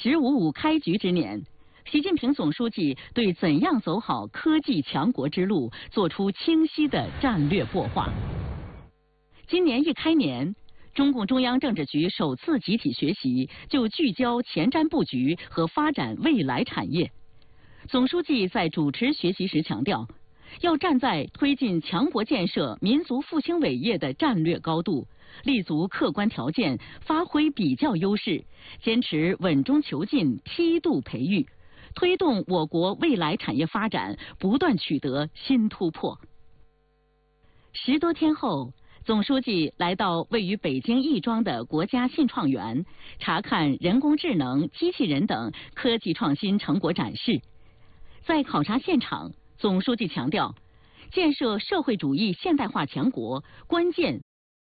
“15+5”开局之年，习近平总书记对怎样走好科技强国之路作出清晰的战略擘画。今年一开年，中共中央政治局首次集体学习就聚焦前瞻布局和发展未来产业。总书记在主持学习时强调，要站在推进强国建设、民族复兴伟业的战略高度，立足客观条件，发挥比较优势，坚持稳中求进、梯度培育，推动我国未来产业发展不断取得新突破。10多天后，总书记来到位于北京亦庄的国家信创园，查看人工智能、机器人等科技创新成果展示。在考察现场，总书记强调，建设社会主义现代化强国，关键